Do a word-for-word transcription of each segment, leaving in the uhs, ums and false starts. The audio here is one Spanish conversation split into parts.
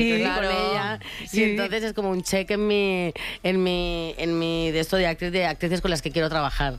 claro. con ella. Sí. Y entonces es como un check en mi, en mi, en mi de esto de, actriz, de actrices con las que quiero trabajar.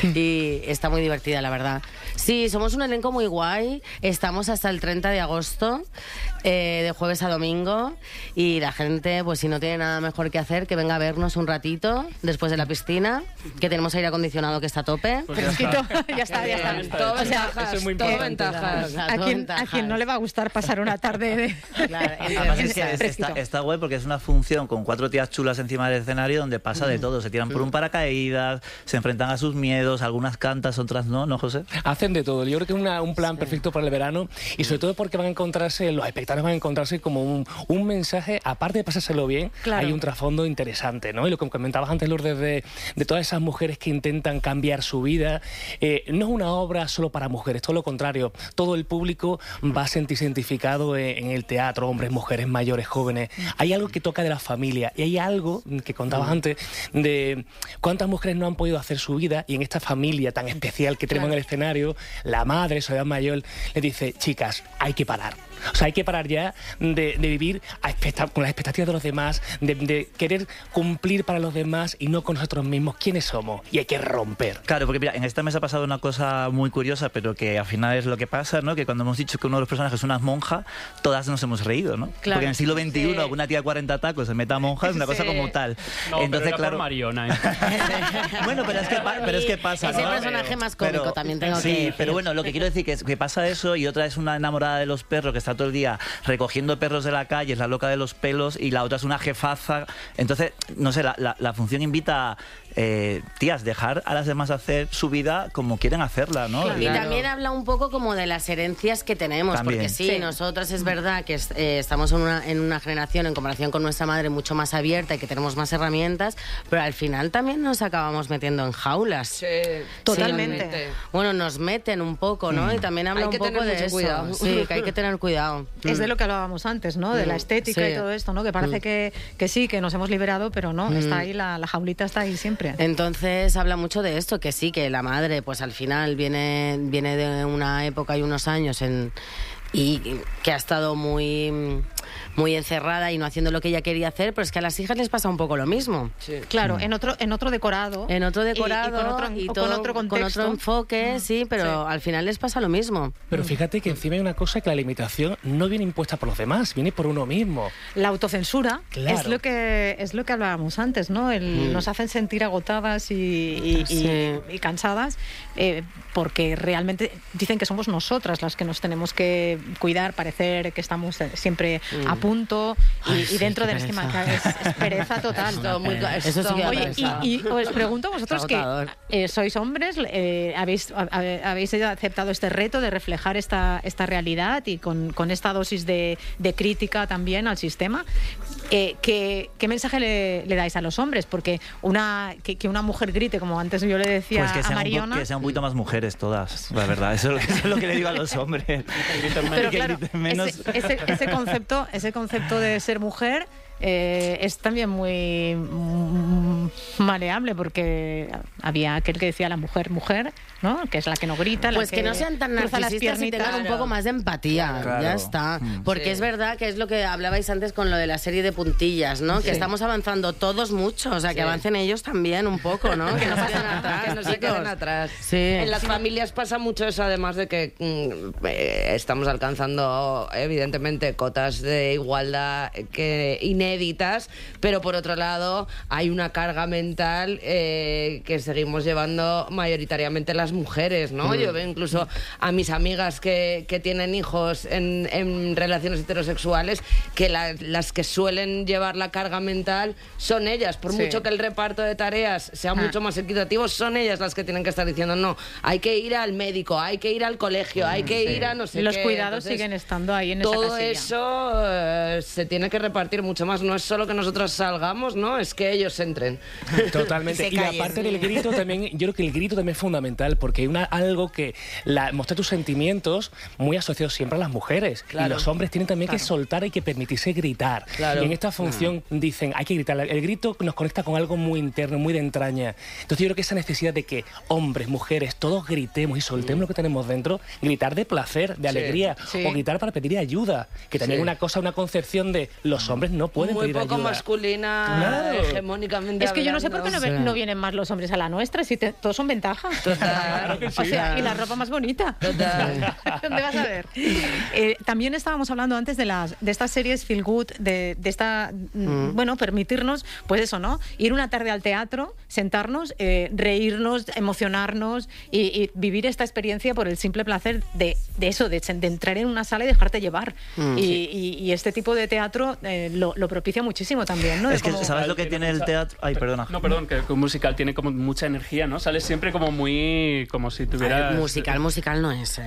Y está muy divertida, la verdad. Sí, somos un elenco muy guay. Estamos hasta el treinta de agosto, eh, de jueves a domingo. Y la gente, pues si no tiene nada mejor que hacer, que venga a vernos un ratito después de la piscina, que tenemos aire acondicionado que está a tope. Pues ya, está. ya está, ya está. está. Todo ventajas, Eso es muy todo importante. ventajas. ¿A quién, a quien no le va a gustar pasar una tarde de... Claro, Además es que es, está, está guay porque es una función con cuatro tías chulas encima del escenario donde pasa de todo. Se tiran por un paracaídas, se enfrentan a sus miedos, algunas cantas, otras no, ¿no, José? Hacen de todo. Yo creo que es una, un plan sí. perfecto para el verano y sobre todo porque van a encontrarse, los espectadores van a encontrarse como un, un mensaje, aparte de pasárselo bien, claro. hay un trasfondo interesante, ¿no? Y lo que comentabas antes, Lourdes, de, de todas esas mujeres que intentan cambiar su vida, eh, no es una obra solo para mujeres, todo lo contrario. Todo el público va a sentirse identificado en, en el teatro, hombres, mujeres, mayores, jóvenes. Hay algo que toca de la familia y hay algo que contabas mm. antes de cuántas mujeres no han podido hacer su vida y en esta familia tan especial que tenemos claro. en el escenario, la madre, Soledad Mayor, le dice, chicas, hay que parar. O sea, hay que parar ya de, de vivir a con las expectativas de los demás, de, de querer cumplir para los demás y no con nosotros mismos. ¿Quiénes somos? Y hay que romper. Claro, porque mira, en esta mesa ha pasado una cosa muy curiosa, pero que al final es lo que pasa, ¿no? Que cuando hemos dicho que uno de los personajes es una monja, todas nos hemos reído, ¿no? Claro. Porque en el siglo veintiuno, sí. alguna tía de cuarenta tacos se meta a monja, es una sí. cosa como tal. No, Entonces, pero era claro. por Mariona, ¿eh? Bueno, pero es que, pero es que pasa, es el ¿no? personaje más cómico, pero, también tengo sí, que decir. Sí, pero bueno, lo que quiero decir que es que pasa eso y otra es una enamorada de los perros que está todo el día recogiendo perros de la calle, es la loca de los pelos, y la otra es una jefaza. Entonces, no sé, la, la, la función invita a eh, tías, dejar a las demás hacer su vida como quieren hacerla, ¿no? Claro. Y también habla un poco como de las herencias que tenemos, también. Porque sí, sí, nosotras es verdad que es, eh, estamos en una, en una generación, en comparación con nuestra madre, mucho más abierta y que tenemos más herramientas, pero al final también nos acabamos metiendo en jaulas. Sí, totalmente. Sí, bueno, nos meten un poco, ¿no? Mm. Y también habla un poco de eso. Cuidado. Sí, que hay que tener cuidado. Es de lo que hablábamos antes, ¿no? De la estética sí. y todo esto, ¿no? Que parece mm. que, que sí, que nos hemos liberado, pero no, mm. está ahí, la, la jaulita está ahí siempre. Entonces habla mucho de esto, que sí, que la madre pues al final viene, viene de una época y unos años en, y que ha estado muy, muy encerrada y no haciendo lo que ella quería hacer, pero es que a las hijas les pasa un poco lo mismo. Sí. Claro, mm. en otro en otro decorado. En otro decorado y, y, con, otro, y todo, con otro contexto. Con otro enfoque, mm. sí, pero sí. al final les pasa lo mismo. Pero fíjate que encima hay una cosa, que la limitación no viene impuesta por los demás, viene por uno mismo. La autocensura claro. es lo que es lo que hablábamos antes, ¿no? El, mm. Nos hacen sentir agotadas y, y, sí. y, y cansadas eh, porque realmente dicen que somos nosotras las que nos tenemos que cuidar, parecer que estamos siempre mm. a punto y, Ay, y dentro sí, del esquema que es, es pereza total. Esto, muy, eso sí que Oye, y, y os pregunto a vosotros que eh, sois hombres, eh, habéis, habéis aceptado este reto de reflejar esta, esta realidad y con, con esta dosis de, de crítica también al sistema. Eh, ¿qué, ¿Qué mensaje le, le dais a los hombres? Porque una que, que una mujer grite, como antes yo le decía pues que a Mariona... Un, que sean un poquito más mujeres todas, la verdad. Eso, eso es lo que le digo a los hombres. Pero claro, ese, ese, ese, concepto, ese concepto de ser mujer eh, es también muy mm, maleable, porque había aquel que decía la mujer, mujer, ¿no? Que es la que no grita. Pues la que, que no sean tan narcisistas y tengan claro. un poco más de empatía, claro. ya está. Mm. Porque sí. es verdad que es lo que hablabais antes con lo de la serie de puntillas, ¿no? Sí. Que estamos avanzando todos mucho, o sea, que sí. avancen ellos también un poco, ¿no? Que no se queden atrás. Que no se queden atrás. Sí. En las familias pasa mucho eso, además de que mm, eh, estamos alcanzando, evidentemente, cotas de igualdad que inéditas, pero por otro lado hay una carga mental eh, que seguimos llevando mayoritariamente las mujeres, ¿no? Mm. Yo veo incluso a mis amigas que, que tienen hijos en, en relaciones heterosexuales, que la, las que suelen llevar la carga mental son ellas, por sí. mucho que el reparto de tareas sea ah. mucho más equitativo, son ellas las que tienen que estar diciendo no, hay que ir al médico, hay que ir al colegio, hay que sí. ir a no sé y los qué. cuidados Entonces, siguen estando ahí en todo esa casilla. Eso eh, se tiene que repartir mucho más. además no es solo que nosotros salgamos, ¿no? Es que ellos entren. Totalmente. Y, y aparte del grito también, yo creo que el grito también es fundamental, porque hay una, algo que la, mostrar tus sentimientos muy asociados siempre a las mujeres. Claro. Y los hombres tienen también claro. que soltar y que permitirse gritar. Claro. Y en esta función mm. dicen, hay que gritar. El grito nos conecta con algo muy interno, muy de entraña. Entonces yo creo que esa necesidad de que hombres, mujeres, todos gritemos y soltemos mm. lo que tenemos dentro, gritar de placer, de alegría, sí. Sí. o gritar para pedir ayuda, que también es sí. una cosa, una concepción de los hombres no pueden muy pedir ayuda. Muy poco masculina, claro. hegemónicamente Es que yo no sé por qué no, sí. no vienen más los hombres a la nuestra, si te, todos son ventajas. Total. Claro que sí. O sea, y la ropa más bonita. Total. ¿Dónde vas a ver? Eh, también estábamos hablando antes de las de estas series feel good, de, de esta, mm. bueno, permitirnos, pues eso, ¿no? Ir una tarde al teatro, sentarnos, eh, reírnos, emocionarnos y, y vivir esta experiencia por el simple placer de, de eso, de, de entrar en una sala y dejarte llevar. Mm, y, sí. y, y este tipo de teatro eh, lo, lo propicia muchísimo también, ¿no? Es que, como... ¿sabes lo que tiene el teatro? Ay, perdona. No, perdón, que un musical tiene como mucha energía, ¿no? Sale siempre como muy... como si tuviera... Musical, musical no es, ¿eh?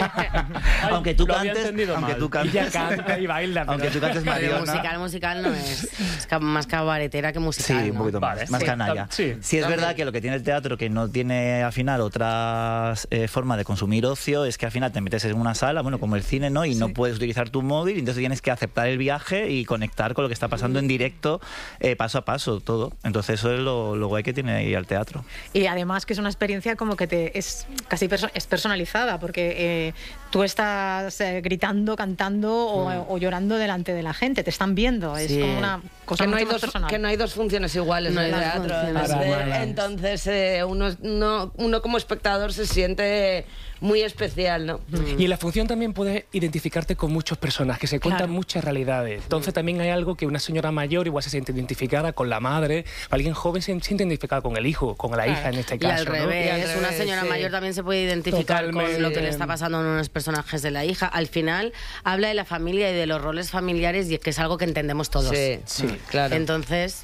Ay, aunque tú cantes... Aunque tú cantes... Ella canta y baila. Pero... Aunque tú cantes Mariona... Musical, musical no es. Es más cabaretera que musical, Sí, un poquito ¿no? más. Vale, más sí, canalla. Sí, sí es también. Verdad que lo que tiene el teatro, que no tiene al final otras eh, formas de consumir ocio, es que al final te metes en una sala, bueno, como el cine, ¿no? Y sí. no puedes utilizar tu móvil, y entonces tienes que aceptar el viaje y conectar con lo que está pasando en directo, eh, paso a paso, todo. Entonces eso es lo, lo guay que tiene ahí el teatro. Y además que es una experiencia como que te es casi perso es personalizada, porque eh, tú estás eh, gritando, cantando o, mm. o llorando delante de la gente, te están viendo, es sí. como una cosa que no mucho hay más dos, personal. Que no hay dos funciones iguales no en el teatro. Entonces, entonces eh, uno, no, uno como espectador se siente muy especial, ¿no? Y en la función también puedes identificarte con muchos personajes, que se cuentan claro. muchas realidades. Entonces también hay algo que una señora mayor igual se siente identificada con la madre, alguien joven se siente identificada con el hijo, con la hija en este caso. Y al revés, ¿no? Y al revés una señora sí. mayor también se puede identificar Totalmente. Con lo que le está pasando en unos personajes de la hija. Al final habla de la familia y de los roles familiares, y es que es algo que entendemos todos. Sí, sí, claro. Entonces...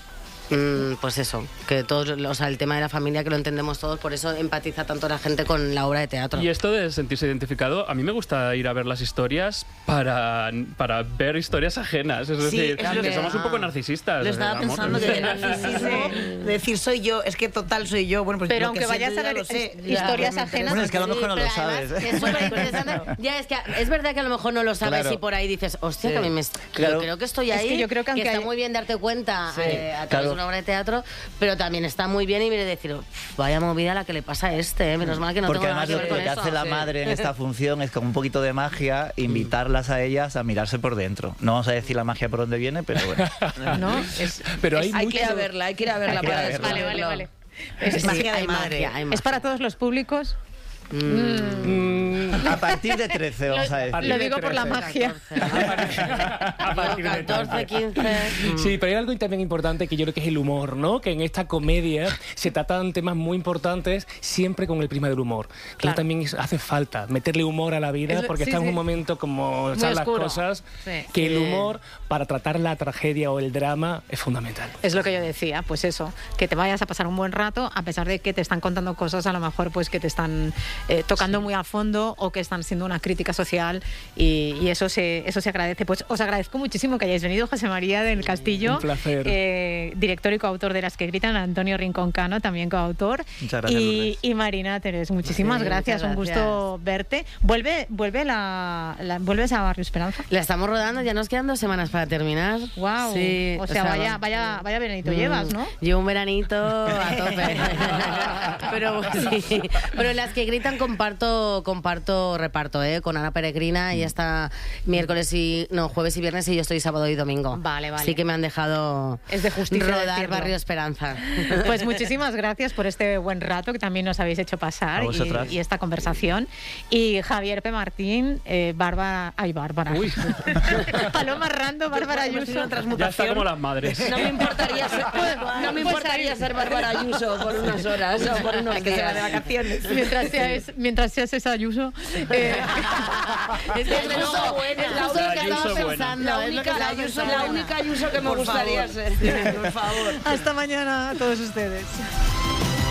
Mm, pues eso, que todos, o sea, el tema de la familia que lo entendemos todos, por eso empatiza tanto la gente con la obra de teatro. Y esto de sentirse identificado, a mí me gusta ir a ver las historias para, para ver historias ajenas, es sí, decir, es que que, somos un poco narcisistas. Lo estaba pensando que el narcisismo, decir soy yo, es que total soy yo, bueno, pues pero lo aunque que vayas a ver lo sé, historias ya, ajenas. Bueno, es que a lo mejor no lo sí, sabes. Es súper interesante. Ya, es que es verdad que a lo mejor no lo sabes claro. y por ahí dices, hostia, sí. que a mí me... Claro. Yo creo que estoy ahí, es que, yo creo que, que está hay... muy bien darte cuenta sí. eh, a través claro. de una obra de teatro, pero también está muy bien y mire decir, vaya movida la que le pasa a este, ¿eh? Menos mal que no Porque tengo nada además que ver lo con que eso. hace la Sí. madre en esta función es con un poquito de magia invitarlas a ellas a mirarse por dentro. No vamos a decir la magia por dónde viene, pero bueno. ¿No? Es, pero hay, es, hay mucho... que ir a verla, hay que ir a verla Hay para verla. Vale, vale, vale. Es Sí, magia de hay madre. magia, hay magia. ¿Es para todos los públicos? Mm. A partir de trece, vamos a decir. Lo digo por la magia. A partir de catorce, quince. Sí, pero hay algo también importante que yo creo que es el humor, ¿no? Que en esta comedia se tratan temas muy importantes siempre con el prisma del humor. Claro. Entonces también es, hace falta meterle humor a la vida, es, porque sí, está en sí. un momento como están las cosas, sí. que el Sí. humor para tratar la tragedia o el drama es fundamental. Es lo que yo decía, pues eso, que te vayas a pasar un buen rato, a pesar de que te están contando cosas a lo mejor pues que te están eh, tocando sí. muy a fondo o que están siendo una crítica social, y, y eso se eso se agradece. Pues os agradezco muchísimo que hayáis venido, José María del Castillo. Un placer. Eh, director y coautor de Las que gritan, Antonio Rincón Cano, también coautor. Muchas gracias, y, y Marina Teres, muchísimas Sí, gracias, muchas un gusto verte. Vuelve, vuelve la, la, ¿Vuelves a Barrio Esperanza? La estamos rodando, ya nos quedan dos semanas para terminar. Wow. Sí, o, sea, o sea, vaya, vaya, vaya veranito mm, llevas, ¿no? Llevo un veranito a tope. pero sí, pero en Las que gritan comparto, comparto reparto, ¿eh? Con Ana Peregrina, y hasta miércoles y no, jueves y viernes, y yo estoy sábado y domingo. Vale, vale. Así que me han dejado es de justicia rodar decirlo. Barrio Esperanza. Pues muchísimas gracias por este buen rato que también nos habéis hecho pasar y, y esta conversación. Y Javier P. Martín, eh, Bárbara, ay Bárbara, Uy. Paloma Rando, Bárbara Ayuso. Ya está como las madres. No me importaría ser, no me importaría ser Bárbara Ayuso por unas horas o por unos que se va de días. vacaciones. Mientras seas, mientras seas esa Ayuso. Eh, Es que es lo Ayuso buena. es La justo lo que Ayuso estaba buena. pensando. La es lo que única, estaba la, Ayuso, pensando. la única Ayuso que me Por gustaría favor. ser. Por favor. hasta mañana a todos ustedes.